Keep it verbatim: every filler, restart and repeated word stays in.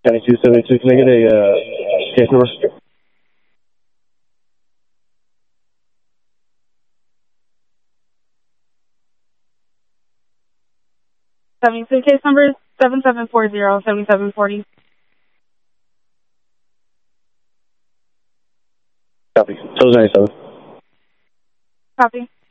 County two seventy-two, can I get a uh, case number? seventy-two case number seven seven four zero seven seven four zero. Copy. So ninety-seven. Copy.